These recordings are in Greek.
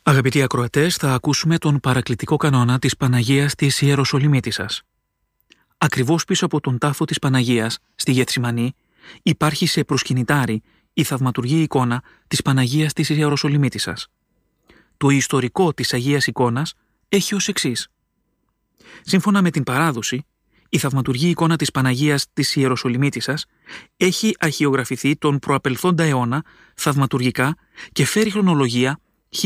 Αγαπητοί ακροατές, θα ακούσουμε τον παρακλητικό κανόνα της Παναγίας της Ιεροσολυμίτισσας. Ακριβώς πίσω από τον τάφο της Παναγίας, στη Γεθσιμανή, υπάρχει σε προσκυνητάρι η θαυματουργή εικόνα της Παναγίας της Ιεροσολυμίτισσας. Το ιστορικό της Αγίας Εικόνας έχει ως εξής. Σύμφωνα με την παράδοση, η θαυματουργή εικόνα της Παναγίας της Ιεροσολυμίτισσας έχει αρχαιογραφηθεί τον προαπελθόντα αιώνα θαυματουργικά και φέρει χρονολογία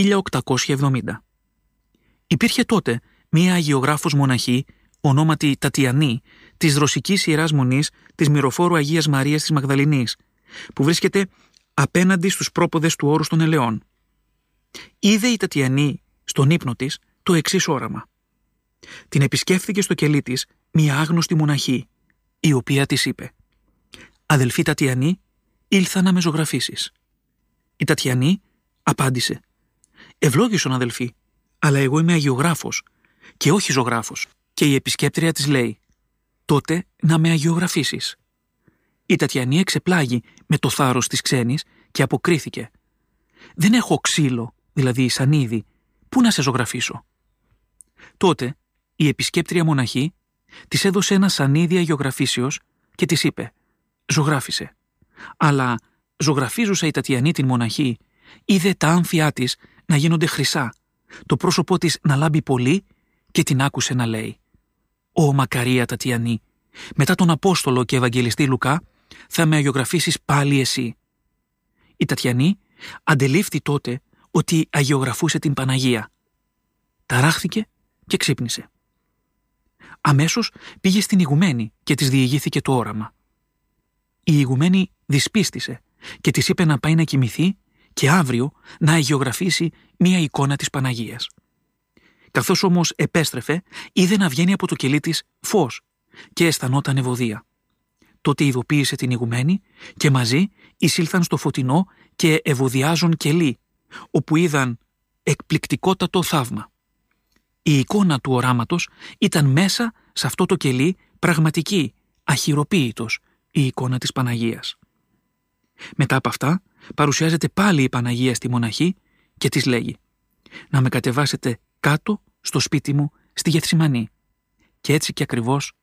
1870. Υπήρχε τότε μία αγιογράφος μοναχή, ονόματι Τατιανή, της Ρωσικής Ιεράς Μονής της Μυροφόρου Αγίας Μαρίας της Μαγδαληνής, που βρίσκεται απέναντι στους πρόποδες του όρους των Ελαιών. Είδε η Τατιανή στον ύπνο της το εξής όραμα. Την επισκέφθηκε στο κελί της μία άγνωστη μοναχή, η οποία της είπε «Αδελφή Τατιανή, ήλθα να με ζωγραφίσεις». Η Τατιανή απάντησε «Ευλόγησον αδελφή, αλλά εγώ είμαι αγιογράφος και όχι ζωγράφος». Και η επισκέπτρια της λέει «Τότε να με αγιογραφίσεις». Η Τατιανή εξεπλάγει με το θάρρος της ξένης και αποκρίθηκε «Δεν έχω ξύλο, δηλαδή σανίδι, πού να σε ζωγραφίσω». Τότε η επισκέπτρια μοναχή της έδωσε ένα σανίδι αγιογραφήσεως και της είπε «Ζωγράφισε». Αλλά ζωγραφίζουσα η Τατιανή την μοναχή, είδε τα άμφια της να γίνονται χρυσά, το πρόσωπό της να λάμπει πολύ και την άκουσε να λέει «Ω μακαρία Τατιανή, μετά τον Απόστολο και Ευαγγελιστή Λουκά θα με αγιογραφήσεις πάλι εσύ». Η Τατιανή αντελήφθη τότε ότι αγιογραφούσε την Παναγία. Ταράχθηκε και ξύπνησε. Αμέσως πήγε στην ηγουμένη και της διηγήθηκε το όραμα. Η ηγουμένη δυσπίστησε και της είπε να πάει να κοιμηθεί και αύριο να αγιογραφήσει μία εικόνα της Παναγίας. Καθώς όμως επέστρεφε, είδε να βγαίνει από το κελί της φως και αισθανόταν ευωδία. Τότε ειδοποίησε την ηγουμένη και μαζί εισήλθαν στο φωτεινό και ευωδιάζον κελί, όπου είδαν εκπληκτικότατο θαύμα. Η εικόνα του οράματος ήταν μέσα σε αυτό το κελί πραγματική, αχειροποίητος, η εικόνα της Παναγίας. Μετά από αυτά παρουσιάζεται πάλι η Παναγία στη μοναχή και της λέγει «Να με κατεβάσετε κάτω στο σπίτι μου στη Γεθσιμανή». Και έτσι και ακριβώς